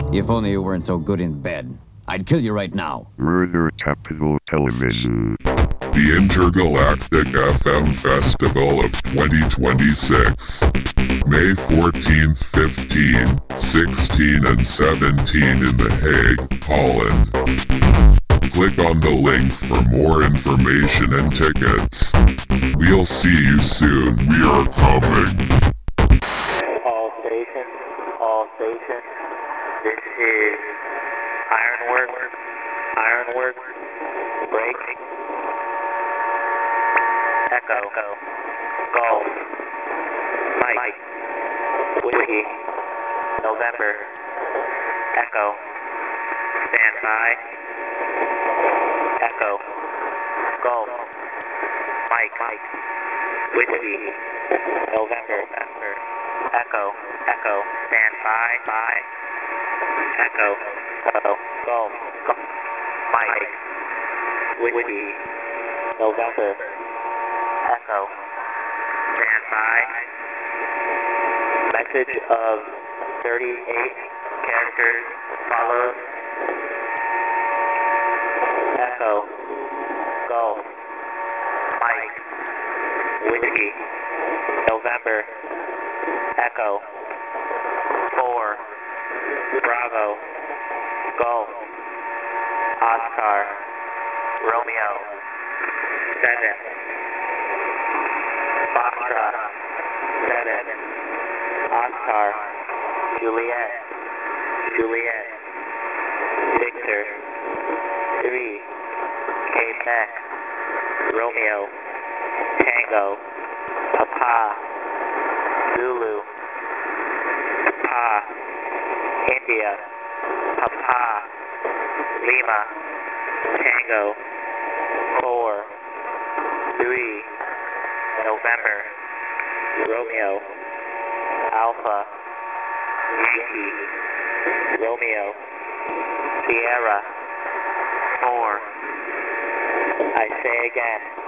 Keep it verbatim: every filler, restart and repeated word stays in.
If only you weren't so good in bed. I'd kill you right now. Murder Capital Television. The Intergalactic F M Festival of twenty twenty-six. May fourteenth, fifteenth, sixteenth, and seventeenth in The Hague, Holland. Click on the link for more information and tickets. We'll see you soon. We are coming. All stations, all stations. This is Ironwork, Ironwork, break, Echo, Golf, Mike, Whiskey, November, Echo, stand by, Echo, Golf, Mike, Whiskey, November, Echo, Echo, stand by, by, Echo, Echo, Golf, Mike, Whiskey, November, Echo, stand by. Message of thirty-eight characters follows. Echo, Golf, Mike, Whiskey, November, Echo, four, Bravo, Golf, Oscar, Romeo, seven, Foxtrot, seven, Oscar, Juliet, Juliet, Victor, three, Quebec, Romeo, Tango, Papa, Zulu, Papa, India, Papa, Lima, Tango, four, three, November, Romeo, Alpha, Yankee, Romeo, Sierra, four, I say again,